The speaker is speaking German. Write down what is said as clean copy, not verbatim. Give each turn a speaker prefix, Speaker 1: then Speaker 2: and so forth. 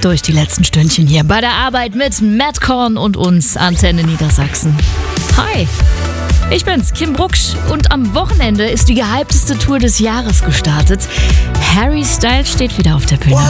Speaker 1: durch die letzten Stündchen hier bei der Arbeit mit Matt Korn und uns, Antenne Niedersachsen. Hi, ich bin's, Kim Brucksch, und am Wochenende ist die gehypteste Tour des Jahres gestartet. Harry Styles steht wieder auf der Bühne.